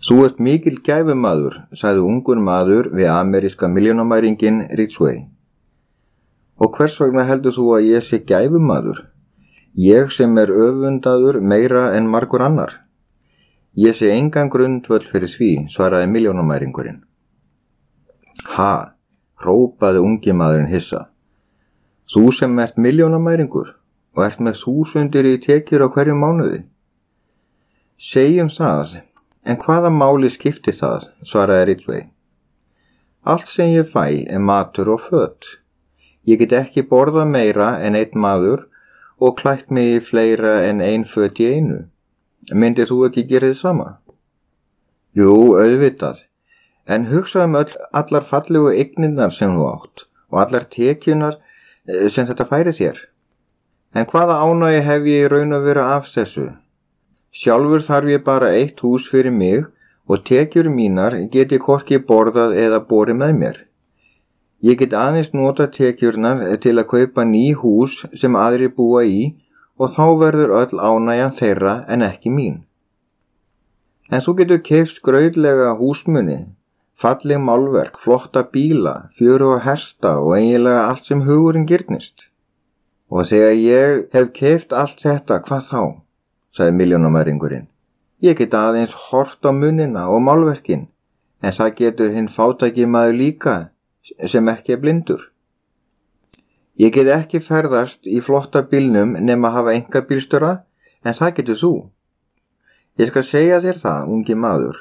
Þú ert mikil gæfumaður, sagði ungur maður við ameríska milljónamæringinn Ridgway. Og hvers vegna heldur þú að ég sé gæfumaður? Ég sem er öfundaður meira en margur annar. Ég sé engan grundvöll fyrir því, svaraði milljónamæringurinn. Ha, hrópaði ungi maðurinn hissa. Þú sem ert milljónamæringur og ert með 1000 í tekjur á hverjum mánuði. Segjum það, en hvaða máli skipti það, svaraði Ridgway. Allt sem ég fæ er matur og föt. Ég get ekki borðað meira en einn maður og klætt mig í fleira en ein föt í einu. Myndir þú ekki gera þið sama? Jú, auðvitað, en hugsaðu allar fallegu eignirnar sem þú átt og allar tekjunar sem þetta færi þér. En hvaða ánægju hef ég í raun að vera af þessu? Sjálfur þarf ég bara eitt hús fyrir mig og tekjur mínar get ég hvorki borðað eða borið með mér. Ég get aðeins nota tekjurnar til að kaupa ný hús sem aðrir búa í og þá verður öll ánægjan þeirra en ekki mín. En þú getur keypt skrautlega húsmuni, falleg málverk, flotta bíla, fjöru og hesta og eiginlega allt sem hugurinn girnist. Og þegar ég hef keypt allt þetta, hvað þá? Sagði milljónamæringurinn. Ég get aðeins hort á munina og málverkin, en það getur hinn fátæki maður líka sem ekki er blindur. Ég get ekki ferðast í flotta bílnum nema að hafa einkabílstjóra, en það getur þú. Ég skal segja þér það, ungi maður,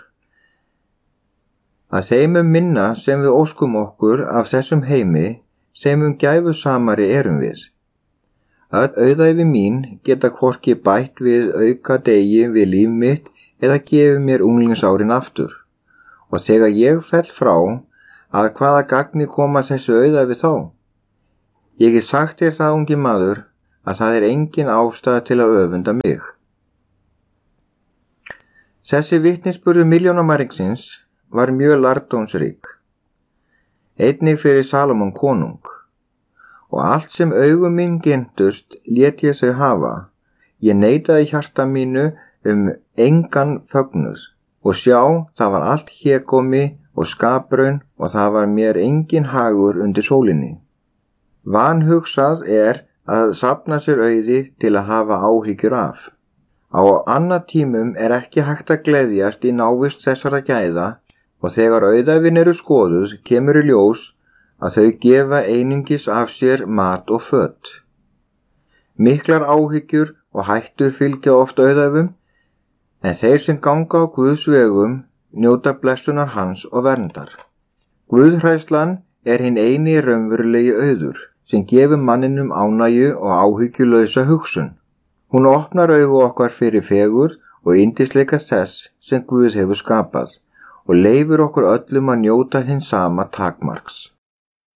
að þeim minna sem við óskum okkur af þessum heimi, þeim gæfusamari erum við. Öll auðæfi mín geta hvorki bætt við auka degi við líf mitt eða gefið mér unglingsárin aftur. Og þegar ég fell frá, að hvaða gagni koma þessu auðæfi þá? Ég get sagt þér það, ungi maður, að það er engin ástæða til að öfunda mig. Þessi vitnisburður milljónamæringsins var mjög lærdómsrík. Einnig fyrir Salómon konung. Og allt sem augum mín gentust lét ég þau hafa. Ég neitaði hjarta mínu engan fögnuð. Og sjá, það var allt hégómi og skapraun og það var mér engin hagur undir sólinni. Vanhugsað er að safna sér auði til að hafa áhyggjur af. Á annað tímum er ekki hægt að gleðjast í návist þessara gæða og þegar auðæfin eru skoðuð kemur í ljós að þau gefa einungis af sér mat og föt. Miklar áhyggjur og hættur fylgja oft auðæfum, en þeir sem ganga á Guðs vegum njóta blessunar hans og verndar. Guðhræðslan er hinn eini raunverulegi auður, sem gefur manninum ánægju og áhyggjulausa hugsun. Hún opnar augu okkar fyrir fegur og yndisleika þess sem Guð hefur skapað og leyfir okkur öllum að njóta hins sama takmarks.